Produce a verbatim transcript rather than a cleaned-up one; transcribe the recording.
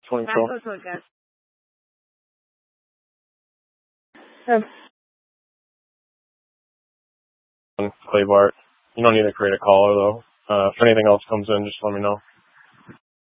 twenty Back twelve. goes to a guest. Clay Bart. You don't need to create a caller though. Uh, if anything else comes in, just let me know.